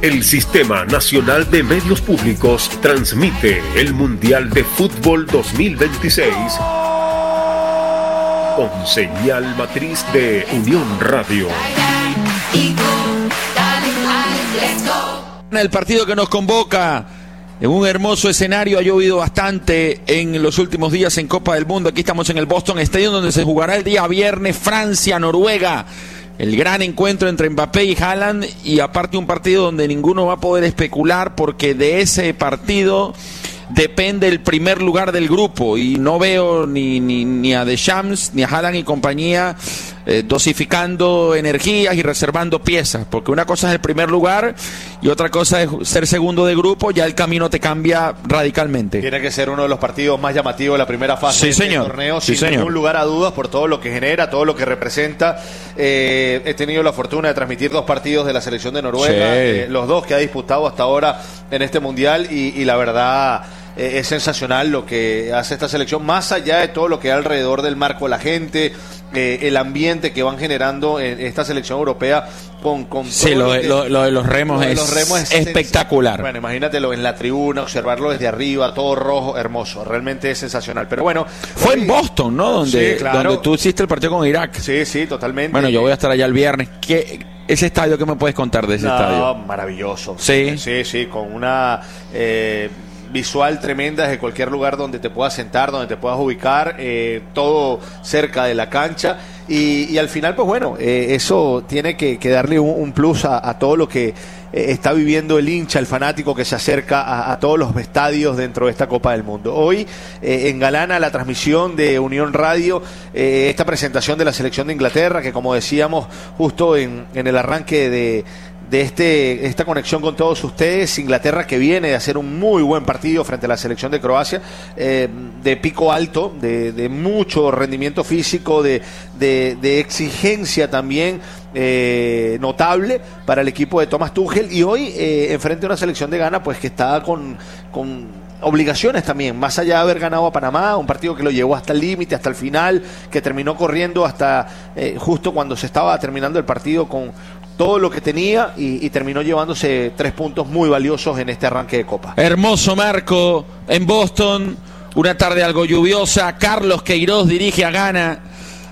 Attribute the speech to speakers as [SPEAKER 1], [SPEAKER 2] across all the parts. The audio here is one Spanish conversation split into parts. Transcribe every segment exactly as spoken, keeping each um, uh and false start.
[SPEAKER 1] El Sistema Nacional de Medios Públicos transmite el Mundial de Fútbol dos mil veintiséis con señal matriz de Unión Radio.
[SPEAKER 2] El partido que nos convoca en un hermoso escenario, ha llovido bastante en los últimos días en Copa del Mundo. Aquí estamos en el Boston Stadium, donde se jugará el día viernes Francia-Noruega. El gran encuentro entre Mbappé y Haaland, y aparte un partido donde ninguno va a poder especular, porque de ese partido depende el primer lugar del grupo, y no veo ni, ni, ni a Deschamps, ni a Haaland y compañía eh, dosificando energías y reservando piezas, porque una cosa es el primer lugar y otra cosa es ser segundo de grupo. Ya el camino te cambia radicalmente.
[SPEAKER 3] Tiene que ser uno de los partidos más llamativos de la primera fase
[SPEAKER 2] sí,
[SPEAKER 3] del torneo,
[SPEAKER 2] sí,
[SPEAKER 3] sin
[SPEAKER 2] señor.
[SPEAKER 3] ningún lugar a dudas, por todo lo que genera, todo lo que representa. Eh, he tenido la fortuna de transmitir dos partidos de la selección de Noruega,
[SPEAKER 2] sí.
[SPEAKER 3] eh, los dos que ha disputado hasta ahora en este mundial, y, y la verdad eh, es sensacional lo que hace esta selección, más allá de todo lo que hay alrededor del marco, la gente, eh, el ambiente que van generando en esta selección europea con, con
[SPEAKER 2] sí, lo, de, lo, lo de los remos, lo de los remos es, es espectacular.
[SPEAKER 3] Bueno, imagínatelo en la tribuna, observarlo desde arriba, todo rojo, hermoso, realmente es sensacional. Pero bueno,
[SPEAKER 2] fue
[SPEAKER 3] hoy...
[SPEAKER 2] en Boston, ¿no? Donde,
[SPEAKER 3] sí, claro.
[SPEAKER 2] donde tú hiciste el partido con Irak.
[SPEAKER 3] Sí, sí, totalmente.
[SPEAKER 2] Bueno, yo voy a estar allá el viernes. ¿Qué, ese estadio, qué me puedes contar de ese
[SPEAKER 3] no,
[SPEAKER 2] estadio?
[SPEAKER 3] Maravilloso.
[SPEAKER 2] Sí.
[SPEAKER 3] Sí, sí, con una eh, visual tremenda desde cualquier lugar donde te puedas sentar, donde te puedas ubicar, eh, todo cerca de la cancha. Y, y al final, pues bueno, eh, eso tiene que, que darle un, un plus a, a todo lo que eh, está viviendo el hincha, el fanático que se acerca a, a todos los estadios dentro de esta Copa del Mundo. Hoy eh, engalana la transmisión de Unión Radio eh, esta presentación de la selección de Inglaterra, que como decíamos justo en, en el arranque de... de este, esta conexión con todos ustedes, Inglaterra que viene de hacer un muy buen partido frente a la selección de Croacia, eh, de pico alto, de, de mucho rendimiento físico, de, de, de exigencia también eh, notable para el equipo de Thomas Tuchel, y hoy eh, enfrente a una selección de Ghana pues que está con... con obligaciones también, más allá de haber ganado a Panamá, un partido que lo llevó hasta el límite, hasta el final, que terminó corriendo hasta eh, justo cuando se estaba terminando el partido con todo lo que tenía, y, y terminó llevándose tres puntos muy valiosos en este arranque de Copa.
[SPEAKER 2] Hermoso marco en Boston, una tarde algo lluviosa. Carlos Queiroz dirige a Ghana,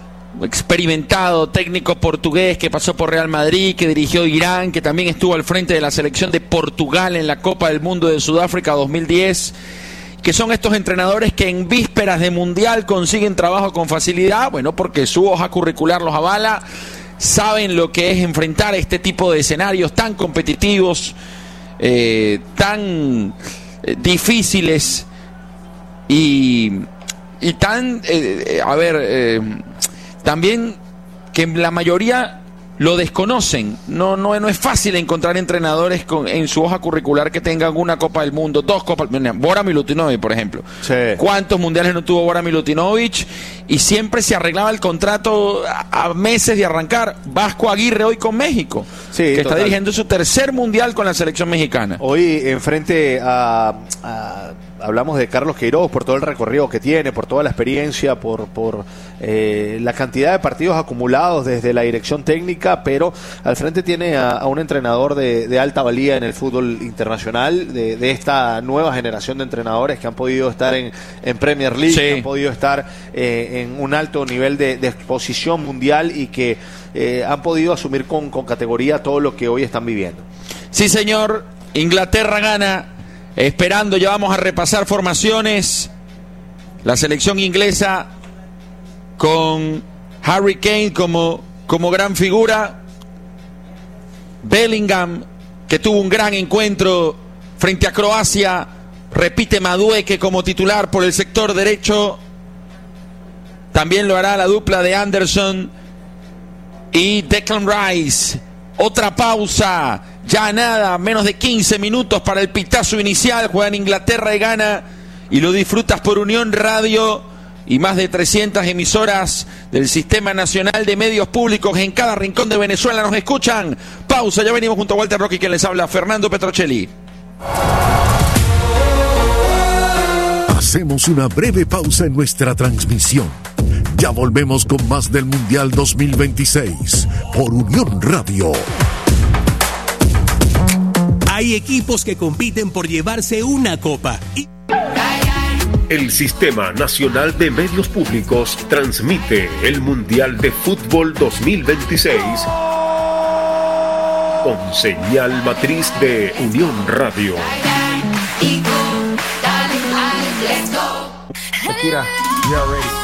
[SPEAKER 2] experimentado técnico portugués que pasó por Real Madrid, que dirigió Irán, que también estuvo al frente de la selección de Portugal en la Copa del Mundo de Sudáfrica dos mil diez, que son estos entrenadores que en vísperas de Mundial consiguen trabajo con facilidad, bueno, porque su hoja curricular los avala, saben lo que es enfrentar este tipo de escenarios tan competitivos, eh, tan eh, difíciles y, y tan, eh, a ver... Eh, también que la mayoría lo desconocen. No, no, no es fácil encontrar entrenadores con, en su hoja curricular que tengan una Copa del Mundo, dos Copas. Bora Milutinovic, por ejemplo.
[SPEAKER 3] Sí.
[SPEAKER 2] ¿Cuántos mundiales no tuvo Bora Milutinovic? Y siempre se arreglaba el contrato a, a meses de arrancar. Vasco Aguirre hoy con México,
[SPEAKER 3] sí,
[SPEAKER 2] que
[SPEAKER 3] total.
[SPEAKER 2] está dirigiendo su tercer mundial con la selección mexicana.
[SPEAKER 3] Hoy enfrente a... a... hablamos de Carlos Queiroz por todo el recorrido que tiene, por toda la experiencia, por, por eh, la cantidad de partidos acumulados desde la dirección técnica, pero al frente tiene a, a un entrenador de, de alta valía en el fútbol internacional, de, de esta nueva generación de entrenadores que han podido estar en, en Premier League,
[SPEAKER 2] sí.
[SPEAKER 3] que han podido estar eh, en un alto nivel de, de exposición mundial, y que eh, han podido asumir con, con categoría todo lo que hoy están viviendo.
[SPEAKER 2] Sí, señor. Inglaterra gana. Esperando, ya vamos a repasar formaciones. La selección inglesa con Harry Kane como, como gran figura. Bellingham, que tuvo un gran encuentro frente a Croacia. Repite Madueke como titular por el sector derecho. También lo hará la dupla de Anderson y Declan Rice. Otra pausa. Ya nada, menos de quince minutos para el pitazo inicial. Juegan Inglaterra y Ghana, y lo disfrutas por Unión Radio y más de trescientas emisoras del Sistema Nacional de Medios Públicos en cada rincón de Venezuela nos escuchan. Pausa, ya venimos junto a Walter Rocky, quien les habla, Fernando Petrocelli.
[SPEAKER 4] Hacemos una breve pausa en nuestra transmisión. Ya volvemos con más del Mundial dos mil veintiséis por Unión Radio.
[SPEAKER 5] hay equipos que compiten por llevarse una copa. Y...
[SPEAKER 1] El Sistema Nacional de Medios Públicos transmite el Mundial de Fútbol dos mil veintiséis con señal matriz de Unión Radio.
[SPEAKER 6] Shakira, you already.